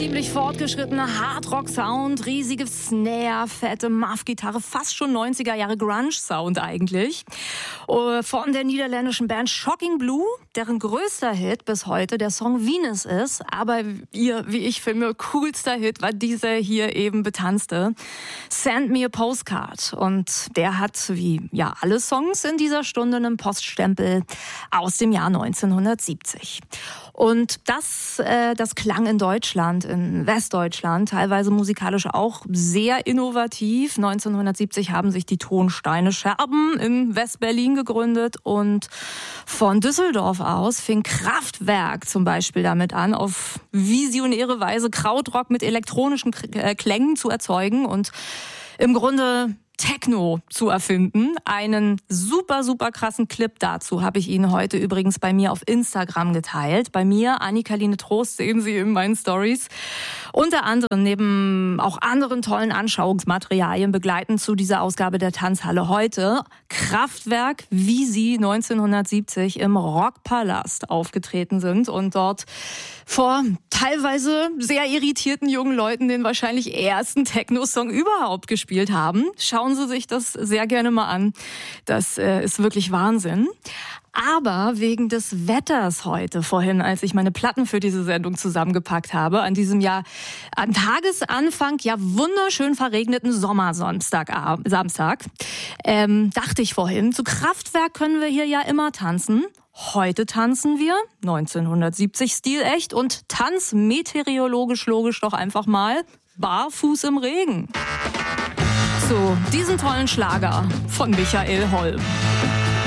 ziemlich fortgeschrittener Hardrock-Sound, riesige Snare, fette Muff-Gitarre, fast schon 90er Jahre Grunge-Sound eigentlich. Von der niederländischen Band Shocking Blue, deren größter Hit bis heute der Song Venus ist. Aber ihr, wie ich finde, coolster Hit war dieser hier eben betanzte Send Me a Postcard. Und der hat, wie ja alle Songs in dieser Stunde, einen Poststempel aus dem Jahr 1970. Und das klang in Deutschland, in Westdeutschland, teilweise musikalisch auch sehr innovativ. 1970 haben sich die Tonsteine Scherben in Westberlin gegründet und von Düsseldorf aus fing Kraftwerk zum Beispiel damit an, auf visionäre Weise Krautrock mit elektronischen Klängen zu erzeugen und im Grunde Techno zu erfinden. Einen super, super krassen Clip dazu habe ich Ihnen heute übrigens bei mir auf Instagram geteilt. Bei mir, Annika-Line Trost, sehen Sie in meinen Stories. Unter anderem neben auch anderen tollen Anschauungsmaterialien begleiten zu dieser Ausgabe der Tanzhalle heute Kraftwerk, wie sie 1970 im Rockpalast aufgetreten sind und dort vor teilweise sehr irritierten jungen Leuten den wahrscheinlich ersten Techno-Song überhaupt gespielt haben. Schauen Sie sich das sehr gerne mal an. Das ist wirklich Wahnsinn. Aber wegen des Wetters heute, vorhin, als ich meine Platten für diese Sendung zusammengepackt habe, an diesem Jahr am Tagesanfang ja wunderschön verregneten Sommersamstag, dachte ich vorhin, zu Kraftwerk können wir hier ja immer tanzen. Heute tanzen wir, 1970 stilecht und tanzmeteorologisch logisch doch einfach mal barfuß im Regen. So, diesen tollen Schlager von Michael Holm.